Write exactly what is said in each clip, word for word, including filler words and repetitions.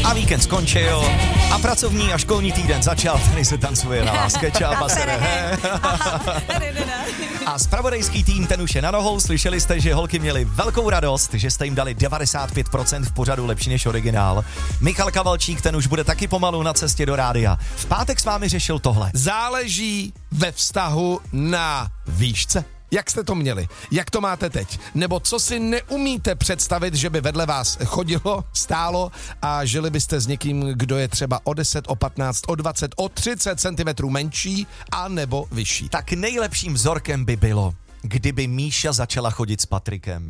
A víkend skončil a pracovní a školní týden začal, tady se tancuje na vás kečap a serehe. A zpravodajský tým, ten už je na nohou, slyšeli jste, že holky měly velkou radost, že jste jim dali devadesát pět procent v pořadu lepší než originál. Michal Kavalčík, ten už bude taky pomalu na cestě do rádia. V pátek s vámi řešil tohle. Záleží ve vztahu na výšce. Jak jste to měli? Jak to máte teď? Nebo co si neumíte představit, že by vedle vás chodilo, stálo a žili byste s někým, kdo je třeba o deset, o patnáct, o dvacet, o třicet centimetrů menší a nebo vyšší? Tak nejlepším vzorkem by bylo, kdyby Míša začala chodit s Patrikem.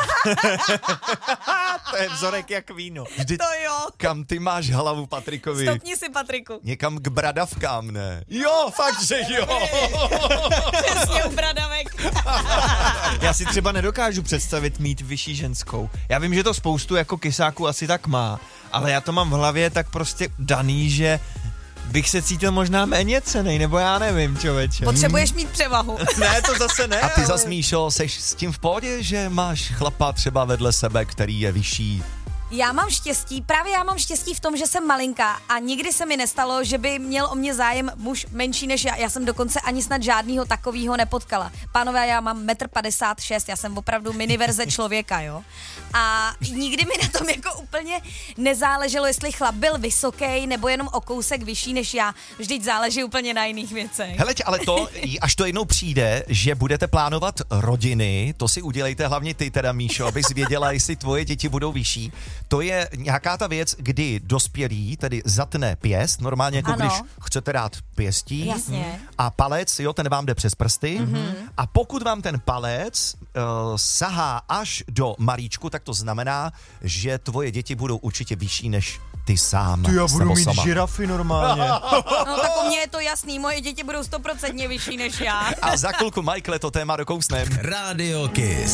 To je vzorek jak víno. Vždy, to jo. Kam ty máš hlavu, Patrikovi? Stopni si, Patriku. Někam k bradavkám, ne? Jo, fakt, že jo. Přesně u bradavek. Já si třeba nedokážu představit mít vyšší ženskou. Já vím, že to spoustu jako kysáků asi tak má, ale já to mám v hlavě tak prostě daný, že bych se cítil možná méně cenej, nebo já nevím, člověče. Potřebuješ mít převahu. Ne, to zase ne. A ty ale... zas, Míšo, seš s tím v pohodě, že máš chlapa třeba vedle sebe, který je vyšší? Já mám štěstí, právě já mám štěstí v tom, že jsem malinká a nikdy se mi nestalo, že by měl o mě zájem muž menší než já. Já jsem dokonce ani snad žádnýho takovýho nepotkala. Pánové, já mám metr padesát šest, já jsem opravdu miniverze člověka, jo. A nikdy mi na tom jako úplně nezáleželo, jestli chlap byl vysoký nebo jenom o kousek vyšší než já. Vždyť záleží úplně na jiných věcech. Hele, ale to, až to jednou přijde, že budete plánovat rodiny, to si udělejte hlavně ty teda, Míšo, abys věděla, jestli tvoje děti budou vyšší. To je nějaká ta věc, kdy dospělý tedy zatne pěst, normálně jako ano. když chcete dát pěstí. Jasně. A palec, jo, ten vám jde přes prsty. Mm-hmm. A pokud vám ten palec uh, sahá až do malíčku, tak to znamená, že tvoje děti budou určitě vyšší než ty sám. Ty já budu mít sama. žirafy normálně. No tak u mě je to jasný, moje děti budou stoprocentně vyšší než já. A za chvilku, Michael, to téma dokousnem. Radio Kiss.